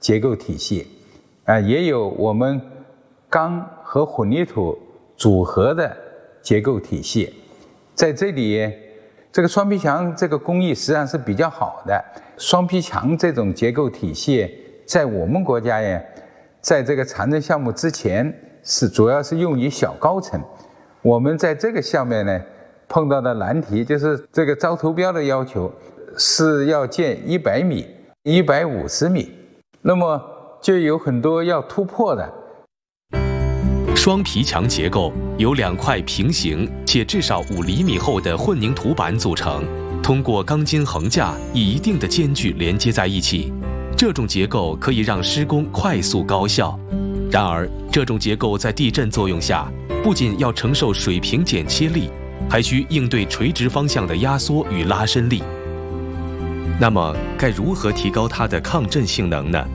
结构体系，也有我们钢和混凝土组合的结构体系。在这里，这个双皮墙这个工艺实际上是比较好的。双皮墙这种结构体系，在我们国家呀，在这个长征项目之前主要是用于小高层。我们在这个项目呢碰到的难题就是这个招投标的要求是要建100米、150米，那么就有很多要突破的。 双皮墙结构由2块平行且至少5厘米厚的混凝土板组成，通过钢筋横架以一定的间距连接在一起。这种结构可以让施工快速高效。然而，这种结构在地震作用下，不仅要承受水平剪切力，还需应对垂直方向的压缩与拉伸力。那么，该如何提高它的抗震性能呢？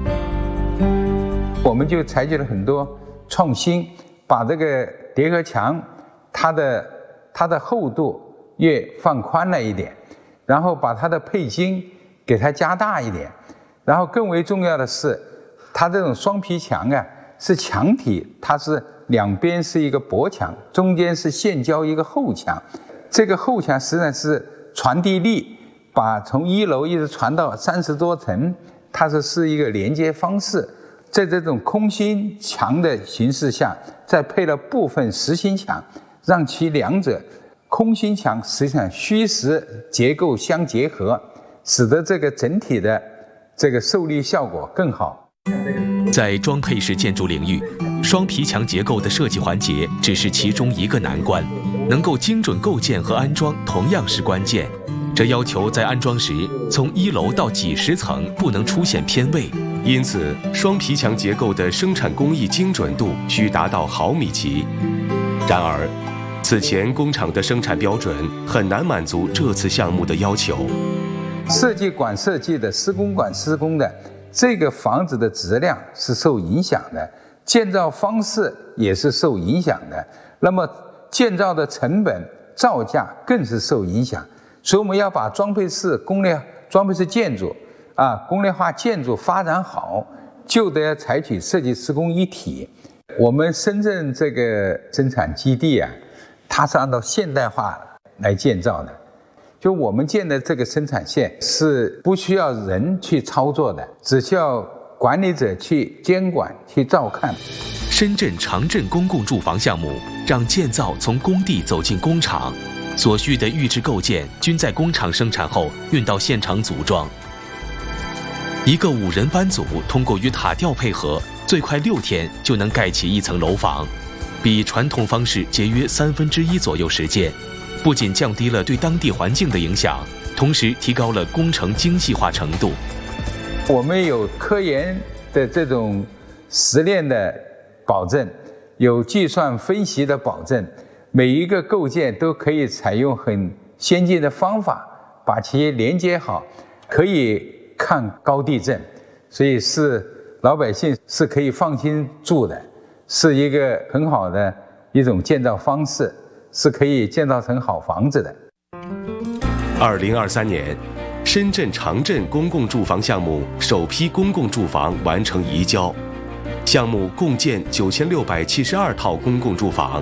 我们就采取了很多创新，把这个叠合墙它的厚度越放宽了一点，然后把它的配筋给它加大一点，然后更为重要的是，它这种双皮墙是墙体，它是两边是一个薄墙，中间是现浇一个厚墙。这个厚墙实际上是传递力，把从1楼一直传到30多层，它是一个连接方式。在这种空心墙的形式下，再配了部分实心墙，让其两者空心墙实际上虚实结构相结合，使得这个整体的这个受力效果更好。 在装配式建筑领域，双皮墙结构的设计环节只是其中一个难关，能够精准构建和安装同样是关键。这要求在安装时，从1楼到几十层不能出现偏位，因此双皮墙结构的生产工艺精准度需达到毫米级。然而，此前工厂的生产标准很难满足这次项目的要求。 设计管设计的，施工管施工的，这个房子的质量是受影响的，建造方式也是受影响的，那么建造的成本、造价更是受影响。所以我们要把装配式建筑工业化建筑发展好，就得采取设计施工一体。我们深圳这个生产基地它是按照现代化来建造的，就我们建的这个生产线是不需要人去操作的，只需要管理者去监管、去照看。 深圳长镇公共住房项目让建造从工地走进工厂，所需的预制构件均在工厂生产后运到现场组装。一个5人班组通过与塔吊配合，最快6天就能盖起一层楼房，比传统方式节约1/3左右时间，不仅降低了对当地环境的影响，同时提高了工程精细化程度。 我们有科研的这种实验的保证，有计算分析的保证，每一个构件都可以采用很先进的方法把其连接好，可以抗高地震，所以老百姓是可以放心住的，是一个很好的一种建造方式，是可以建造成好房子的。 2023年，深圳长镇公共住房项目首批公共住房完成移交，项目共建9672套公共住房。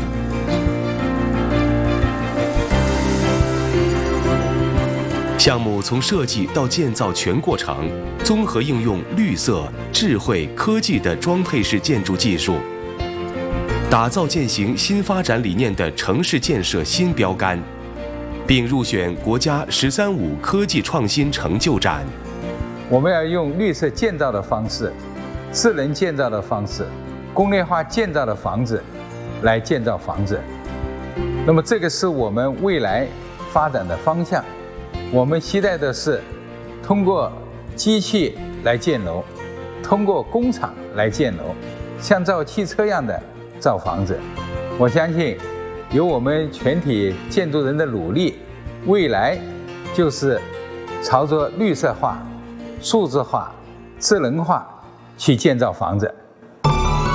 项目从设计到建造全过程，综合应用绿色、智慧、科技的装配式建筑技术，打造践行新发展理念的城市建设新标杆，并入选国家“13·5”科技创新成就展。 我们要用绿色建造的方式、智能建造的方式、工业化建造的房子来建造房子。那么这个是我们未来发展的方向。我们期待的是通过机器来建楼，通过工厂来建楼，像造汽车一样的造房子。我相信有我们全体建筑人的努力，未来就是朝着绿色化、数字化、智能化去建造房子。